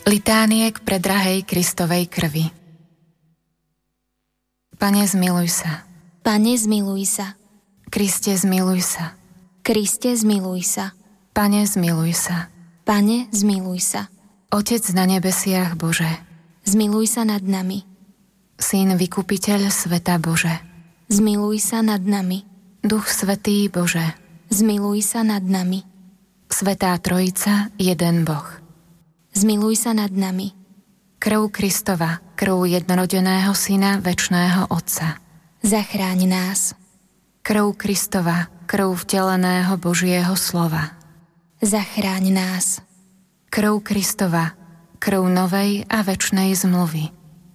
Litánie k predrahej Kristovej krvi. Pane, zmiluj sa. Pane, zmiluj sa. Kriste, zmiluj sa. Kriste, zmiluj sa. Pane, zmiluj sa. Pane, zmiluj sa. Otec na nebesiach Bože, zmiluj sa nad nami. Syn vykupiteľ sveta Bože, zmiluj sa nad nami. Duch Svätý Bože, zmiluj sa nad nami. Svätá Trojica, jeden Boh, zmiluj sa nad nami. Krv Kristova, krv jednorodeného Syna večného Otca, zachráň nás. Krv Kristova, krv vteleného Božieho slova, zachráň nás. Krv Kristova, krv novej a večnej zmluvy,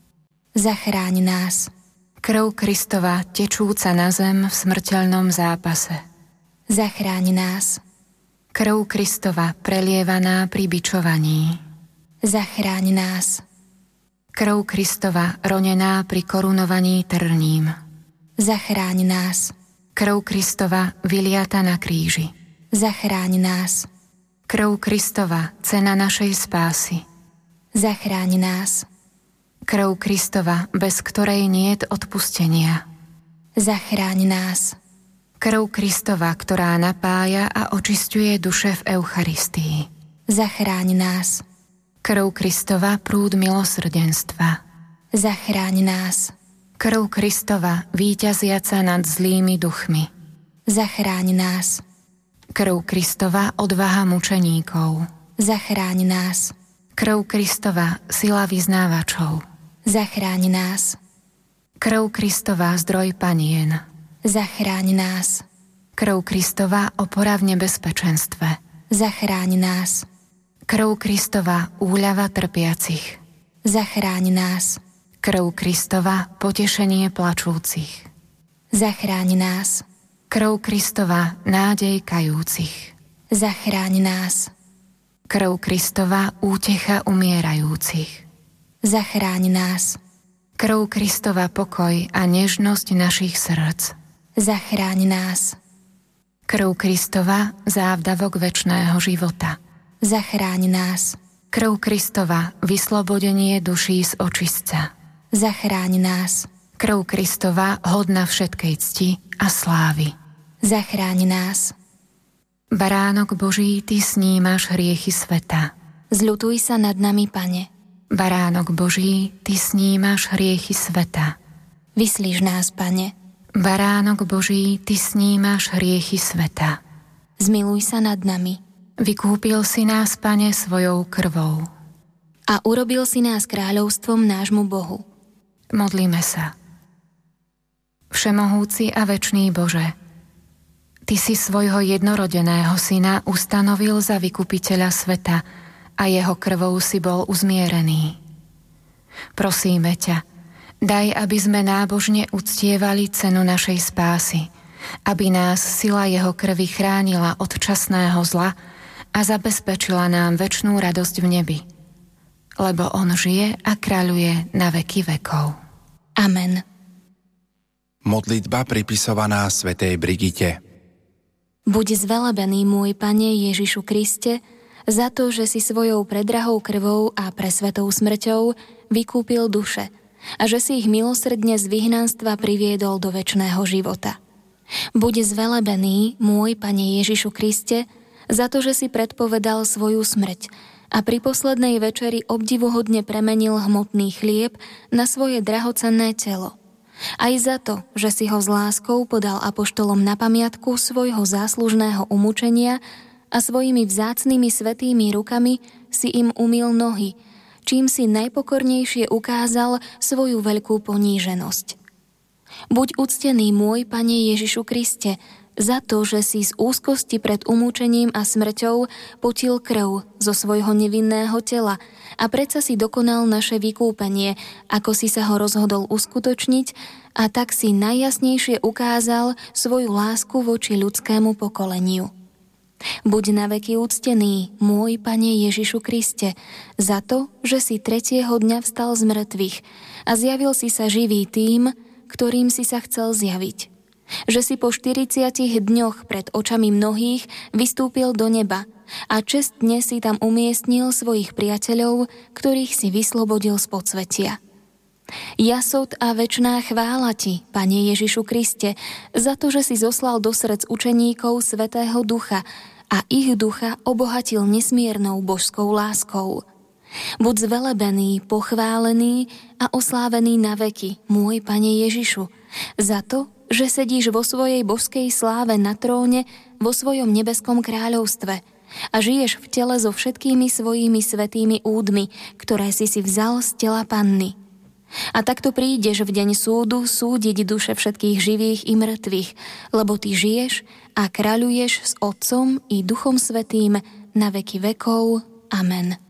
zachráň nás. Krv Kristova, tečúca na zem v smrteľnom zápase, zachráň nás. Krv Kristova, prelievaná pri bičovaní, zachráň nás. Krv Kristova, ronená pri korunovaní trním, zachráň nás. Krv Kristova, vyliata na kríži, zachráň nás. Krv Kristova, cena našej spásy, zachráň nás. Krv Kristova, bez ktorej niet odpustenia, zachráň nás. Krv Kristova, ktorá napája a očisťuje duše v Eucharistii, zachráň nás. Krv Kristova, prúd milosrdenstva, zachráň nás. Krv Kristova, víťaziaca nad zlými duchmi, zachráň nás. Krv Kristova, odvaha mučeníkov, zachráň nás. Krv Kristova, sila vyznávačov, zachráň nás. Krv Kristova, zdroj panien, zachráň nás. Krv Kristova, opora v nebezpečenstve, zachráň nás. Krv Kristova, úľava trpiacich, zachráň nás. Krv Kristova, potešenie plačúcich, zachráň nás. Krv Kristova, nádej kajúcich, zachráň nás. Krv Kristova, útecha umierajúcich, zachráň nás. Krv Kristova, pokoj a nežnosť našich srdc, zachráň nás. Krv Kristova, závdavok večného života, zachráň nás. Krv Kristova, vyslobodenie duší z očistca, zachráň nás. Krv Kristova, hodná všetkej cti a slávy, zachráň nás. Baránok Boží, Ty snímaš hriechy sveta, zľutuj sa nad nami, Pane. Baránok Boží, Ty snímaš hriechy sveta, vyslíš nás, Pane. Baránok Boží, Ty snímaš hriechy sveta, zmiluj sa nad nami. Vykúpil si nás, Pane, svojou krvou a urobil si nás kráľovstvom nášmu Bohu. Modlíme sa. Všemohúci a večný Bože, Ty si svojho jednorodeného Syna ustanovil za vykupiteľa sveta a jeho krvou si bol uzmierený. Prosíme ťa, daj, aby sme nábožne uctievali cenu našej spásy, aby nás sila jeho krvi chránila od časného zla a zabezpečila nám večnú radosť v nebi. Lebo on žije a kráľuje na veky vekov. Amen. Modlitba pripisovaná svätej Brigite. Buď zvelebený, môj Pane Ježišu Kriste, za to, že si svojou predrahou krvou a presvetou smrťou vykúpil duše a že si ich milosrdne z vyhnanstva priviedol do večného života. Buď zvelebený, môj Pane Ježišu Kriste, za to, že si predpovedal svoju smrť a pri poslednej večeri obdivuhodne premenil hmotný chlieb na svoje drahocenné telo. Aj za to, že si ho s láskou podal apoštolom na pamiatku svojho záslužného umúčenia a svojimi vzácnymi svätými rukami si im umyl nohy, čím si najpokornejšie ukázal svoju veľkú poníženosť. Buď uctený, môj Pane Ježišu Kriste, za to, že si z úzkosti pred umúčením a smrťou potil krv zo svojho nevinného tela a predsa si dokonal naše vykúpenie, ako si sa ho rozhodol uskutočniť, a tak si najjasnejšie ukázal svoju lásku voči ľudskému pokoleniu. Buď na veky úctený, môj Pane Ježišu Kriste, za to, že si 3. dňa vstal z mŕtvych a zjavil si sa živý tým, ktorým si sa chcel zjaviť. že si po 40 dňoch pred očami mnohých vystúpil do neba a čestne si tam umiestnil svojich priateľov, ktorých si vyslobodil z podsvetia. Jasot a večná chvála ti, Pane Ježišu Kriste, za to, že si zoslal do srdc učeníkov Svätého Ducha a ich ducha obohatil nesmiernou božskou láskou. Buď zvelebený, pochválený a oslávený na veky, môj Pane Ježišu, za to, že sedíš vo svojej božskej sláve na tróne vo svojom nebeskom kráľovstve a žiješ v tele so všetkými svojimi svätými údmi, ktoré si vzal z tela Panny. A takto prídeš v deň súdu súdiť duše všetkých živých i mŕtvych, lebo ty žiješ a kráľuješ s Otcom i Duchom Svätým na veky vekov. Amen.